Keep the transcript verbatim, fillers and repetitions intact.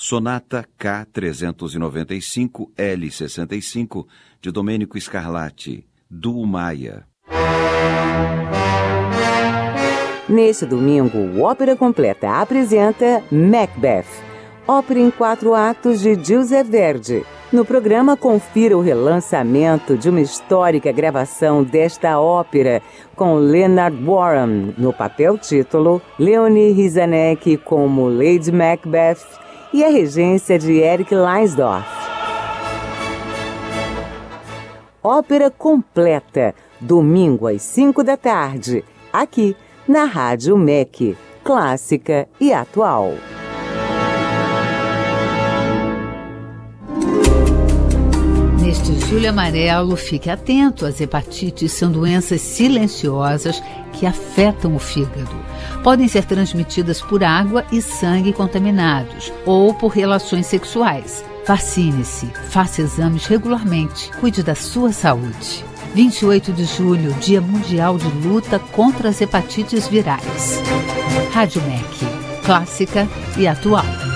Sonata K trezentos e noventa e cinco L sessenta e cinco, de Domênico Scarlatti, Duo Maia. Neste domingo, o Ópera Completa apresenta Macbeth, ópera em quatro atos de Giuseppe Verdi. No programa, confira o relançamento de uma histórica gravação desta ópera, com Leonard Warren no papel título, Leonie Rizanek como Lady Macbeth e a regência de Eric Leinsdorf. Ópera Completa, domingo às cinco da tarde, aqui na Rádio M E C, clássica e atual. Neste Julho Amarelo, fique atento. As hepatites são doenças silenciosas que afetam o fígado. Podem ser transmitidas por água e sangue contaminados ou por relações sexuais. Vacine-se, faça exames regularmente, cuide da sua saúde. vinte e oito de julho, Dia Mundial de Luta contra as Hepatites Virais. Rádio M E C, clássica e atual.